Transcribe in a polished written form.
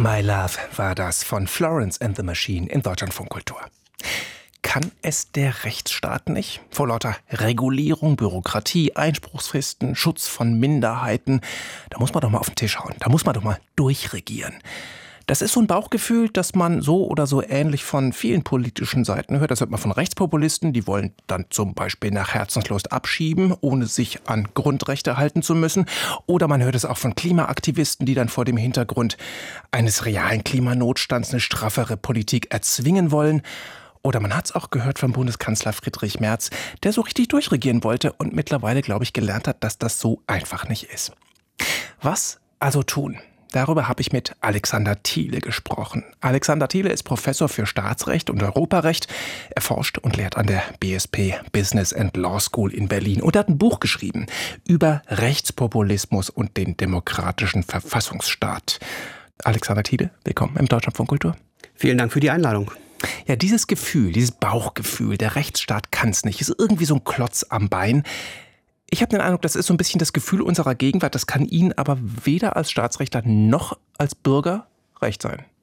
My Love war das von Florence and the Machine in Deutschlandfunk Kultur. Kann es der Rechtsstaat nicht? Vor lauter Regulierung, Bürokratie, Einspruchsfristen, Schutz von Minderheiten. Da muss man doch mal auf den Tisch hauen. Da muss man doch mal durchregieren. Das ist so ein Bauchgefühl, das man so oder so ähnlich von vielen politischen Seiten hört. Das hört man von Rechtspopulisten, die wollen dann zum Beispiel nach Herzenslust abschieben, ohne sich an Grundrechte halten zu müssen. Oder man hört es auch von Klimaaktivisten, die dann vor dem Hintergrund eines realen Klimanotstands eine straffere Politik erzwingen wollen. Oder man hat es auch gehört vom Bundeskanzler Friedrich Merz, der so richtig durchregieren wollte und mittlerweile, glaube ich, gelernt hat, dass das so einfach nicht ist. Was also tun? Darüber habe ich mit Alexander Thiele gesprochen. Alexander Thiele ist Professor für Staatsrecht und Europarecht. Er forscht und lehrt an der BSP Business and Law School in Berlin. Und er hat ein Buch geschrieben über Rechtspopulismus und den demokratischen Verfassungsstaat. Alexander Thiele, willkommen im Deutschlandfunk Kultur. Vielen Dank für die Einladung. Ja, dieses Gefühl, dieses Bauchgefühl, der Rechtsstaat kann es nicht, ist irgendwie so ein Klotz am Bein. Ich habe den Eindruck, das ist so ein bisschen das Gefühl unserer Gegenwart. Das kann Ihnen aber weder als Staatsrechtler noch als Bürger recht sein.